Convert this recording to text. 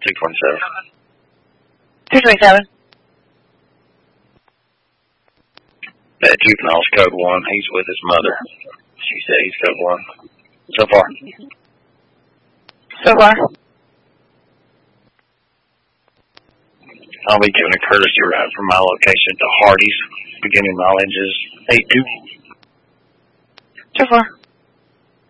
227. 227. That juvenile's code 1. He's with his mother. She said he's code 1. So far. So far. I'll be giving a courtesy ride from my location to Hardy's. Beginning mileage is 82. So far.